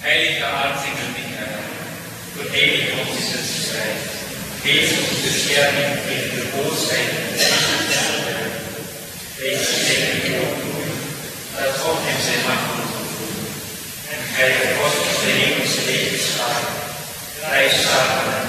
Heiliger Erzengel Michael, du ewig Gottes Reich, Jesus des Sterben in der Bosheit und der Welt, welche Decke das Hoffnung sein Macht und Heiliger Gott, der Lebensvater, Reichsvater,